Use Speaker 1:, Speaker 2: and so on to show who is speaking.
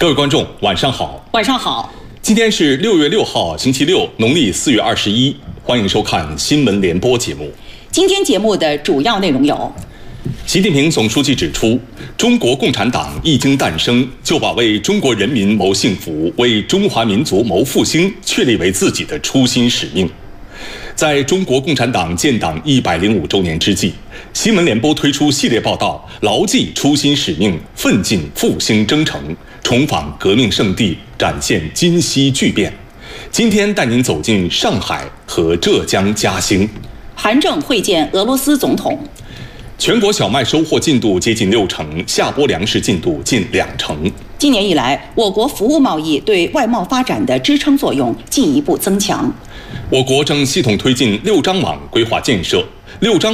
Speaker 1: 各位观众，晚上好。
Speaker 2: 晚上好。
Speaker 1: 今天是6月6号，星期六，农历4月21。欢迎收看新闻联播节目。
Speaker 2: 今天节目的主要内容有：
Speaker 1: 习近平总书记指出，中国共产党一经诞生，就把为中国人民谋幸福、为中华民族谋复兴确立为自己的初心使命。在中国共产党建党105周年之际，新闻联播推出系列报道，牢记初心使命，奋进复兴征程，重访革命圣地，展现今昔巨变。今天带您走进上海和浙江嘉兴。
Speaker 2: 韩正会见俄罗斯总统。
Speaker 1: 全国小麦收获进度接近60%，下播粮食进度近20%。
Speaker 2: 今年以来，我国服务贸易对外贸发展的支撑作用进一步增强。
Speaker 1: 我国正系统推进6张网规划建设，6张